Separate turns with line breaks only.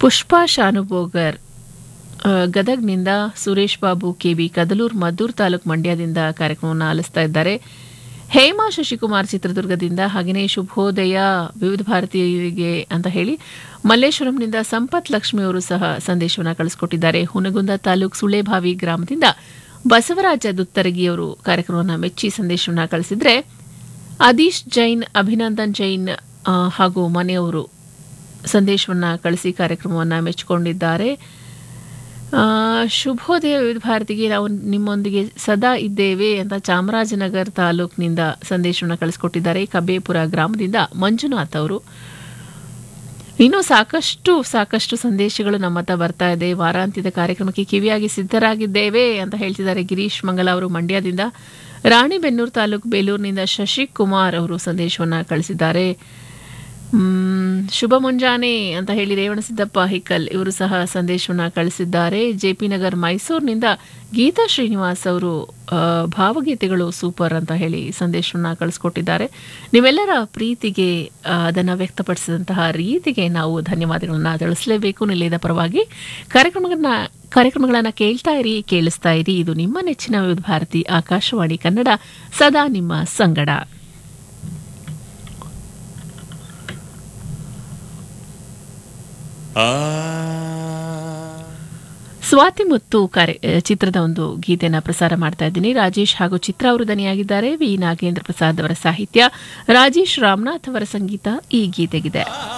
Pushpa ಶಾನುಭೋಗರ್ ಗದಗ್ನಿಂದ, Suresh Babu KB ಕದಲೂರ್ Maddur taluk ಮಂಡ್ಯದಿಂದ ಕಾರ್ಯಕ್ರಮವನ್ನು ಆಲಿಸ್ತಾ ಇದ್ದಾರೆ. ಹೇಮಾ ಶಶಿಕುಮಾರ್ ಚಿತ್ರದುರ್ಗದಿಂದ, ಹಾಗೆಯೇ ಶುಭೋದಯ ವಿವಿಧ ಭಾರತೀಯರಿಗೆ ಅಂತ ಹೇಳಿ ಮಲ್ಲೇಶ್ವರಂನಿಂದ ಸಂಪತ್ ಲಕ್ಷ್ಮಿ ಅವರು ಸಹ ಸಂದೇಶವನ್ನು ಕಳಿಸ್ಕೊಟ್ಟಿದ್ದಾರೆ. ಹುನಗುಂದ ತಾಲೂಕು ಸುಳೇಭಾವಿ ಗ್ರಾಮದಿಂದ ಬಸವರಾಜ ದುತ್ತರಗಿಯವರು ಕಾರ್ಯಕ್ರಮವನ್ನು ಮೆಚ್ಚಿ ಸಂದೇಶವನ್ನು ಕಳಿಸಿದ್ರೆ, ಅದೀಶ್ ಜೈನ್, ಅಭಿನಂದನ್ ಜೈನ್ ಹಾಗೂ ಮನೆಯವರು ಸಂದೇಶವನ್ನು ಕಳಿಸಿ ಕಾರ್ಯಕ್ರಮವನ್ನು ಮೆಚ್ಚಿಕೊಂಡಿದ್ದಾರೆ. ಶುಭೋದಯ ವಿವಿಧ ಭಾರತಿಗೆ ನಾವು ನಿಮ್ಮೊಂದಿಗೆ ಸದಾ ಇದ್ದೇವೆ ಅಂತ ಚಾಮರಾಜನಗರ ತಾಲೂಕಿನಿಂದ ಸಂದೇಶವನ್ನು ಕಳಿಸ್ಕೊಟ್ಟಿದ್ದಾರೆ. ಕಬೇಪುರ ಗ್ರಾಮದಿಂದ ಮಂಜುನಾಥ್ ಅವರು. ಇನ್ನೂ ಸಾಕಷ್ಟು ಸಂದೇಶಗಳು ನಮ್ಮ ಹತ್ರ ಬರ್ತಾ ಇದೆ. ವಾರಾಂತ್ಯದ ಕಾರ್ಯಕ್ರಮಕ್ಕೆ ಕಿವಿಯಾಗಿ ಸಿದ್ಧರಾಗಿದ್ದೇವೆ ಅಂತ ಹೇಳ್ತಿದ್ದಾರೆ ಗಿರೀಶ್ ಮಂಗಲ ಅವರು ಮಂಡ್ಯದಿಂದ. ರಾಣಿಬೆನ್ನೂರು ತಾಲೂಕು ಬೇಲೂರಿನಿಂದ ಶಶಿಕುಮಾರ್ ಅವರು ಸಂದೇಶವನ್ನು ಕಳಿಸಿದ್ದಾರೆ. ಶುಭ ಮುಂಜಾನೆ ಅಂತ ಹೇಳಿ ರೇವಣಸಿದ್ದಪ್ಪ ಹಿಕ್ಕಲ್ ಇವರು ಸಹ ಸಂದೇಶವನ್ನು ಕಳಿಸಿದ್ದಾರೆ. ಜೆಪಿ ನಗರ್ ಮೈಸೂರಿನಿಂದ ಗೀತಾ ಶ್ರೀನಿವಾಸ್ ಅವರು ಭಾವಗೀತೆಗಳು ಸೂಪರ್ ಅಂತ ಹೇಳಿ ಸಂದೇಶವನ್ನು ಕಳಿಸ್ಕೊಟ್ಟಿದ್ದಾರೆ. ನೀವೆಲ್ಲರ ಪ್ರೀತಿಗೆ ಅದನ್ನು ವ್ಯಕ್ತಪಡಿಸಿದಂತಹ ರೀತಿಗೆ ನಾವು ಧನ್ಯವಾದಗಳನ್ನು ತಿಳಿಸಲೇಬೇಕು. ನಿಲಯದ ಪರವಾಗಿ ಕಾರ್ಯಕ್ರಮಗಳನ್ನು ಕೇಳಿಸ್ತಾ ಇರಿ. ಇದು ನಿಮ್ಮ ನೆಚ್ಚಿನ ವಿವಿಧ ಭಾರತಿ ಆಕಾಶವಾಣಿ ಕನ್ನಡ, ಸದಾ ನಿಮ್ಮ ಸಂಗಡ. ಸ್ವಾತಿ ಮುತ್ತು ಚಿತ್ರದ ಒಂದು ಗೀತೆನ ಪ್ರಸಾರ ಮಾಡ್ತಾ ಇದ್ದೀನಿ. ರಾಜೇಶ್ ಹಾಗೂ ಚಿತ್ರ ಅವರು ದನಿಯಾಗಿದ್ದಾರೆ. ವಿ ನಾಗೇಂದ್ರ ಪ್ರಸಾದ್ ಅವರ ಸಾಹಿತ್ಯ, ರಾಜೇಶ್ ರಾಮನಾಥ್ ಅವರ ಸಂಗೀತ ಈ ಗೀತೆಗಿದೆ.